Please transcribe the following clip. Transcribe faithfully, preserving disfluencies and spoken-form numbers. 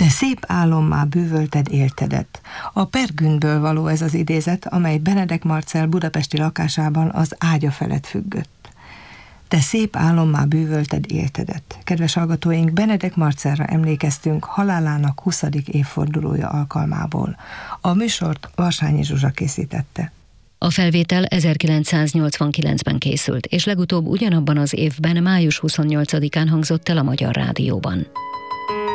Te szép álommá bűvölted éltedet. A Pergündből való ez az idézet, amely Benedek Marcell budapesti lakásában az ágya felett függött. Te szép álommá bűvölted éltedet. Kedves hallgatóink, Benedek Marcellra emlékeztünk halálának huszadik évfordulója alkalmából. A műsort Varsányi Zsuzsa készítette. A felvétel ezerkilencszáznyolcvankilencben készült, és legutóbb ugyanabban az évben május huszonnyolcadikán hangzott el a Magyar Rádióban.